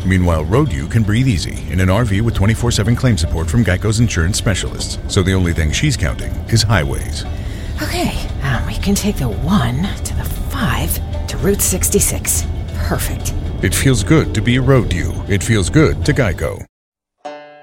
Meanwhile, Road-U can breathe easy in an RV with 24/7 claim support from Geico's insurance specialists. So the only thing she's counting is highways. Okay, we can take the 1 to the 5 to Route 66. Perfect. It feels good to be a Road-U. It feels good to Geico.